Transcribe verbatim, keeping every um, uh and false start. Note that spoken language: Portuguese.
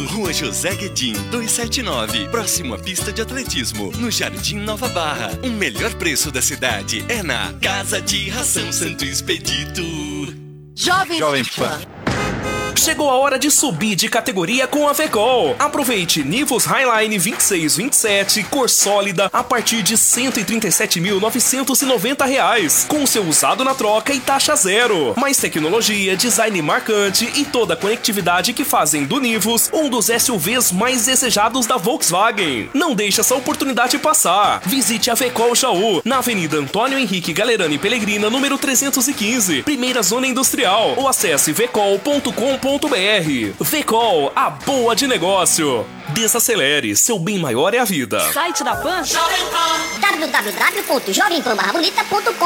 Rua José Guedin, duzentos e setenta e nove, próximo à pista de atletismo, no Jardim Nova Barra. O melhor preço da cidade é na Casa de Ração Santo Expedito. Jovem, Jovem Pan. Chegou a hora de subir de categoria com a Vecol. Aproveite Nivus Highline vinte e seis vinte e sete, cor sólida, a partir de cento e trinta e sete mil novecentos e noventa reais, com seu usado na troca e taxa zero. Mais tecnologia, design marcante e toda a conectividade que fazem do Nivus um dos S U Vs mais desejados da Volkswagen. Não deixe essa oportunidade passar. Visite a Vecol Jaú, na Avenida Antônio Henrique Galerani Pelegrina, número trezentos e quinze, primeira zona industrial, ou acesse vecol ponto com ponto br. Vecol, a boa de negócio. Desacelere, seu bem maior é a vida. Site da Pan. w w w ponto jovem pan barra bonita ponto com